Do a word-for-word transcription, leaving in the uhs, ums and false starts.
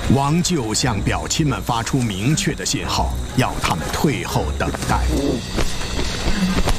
王舅向表亲们发出明确的信号，要他们退后等待。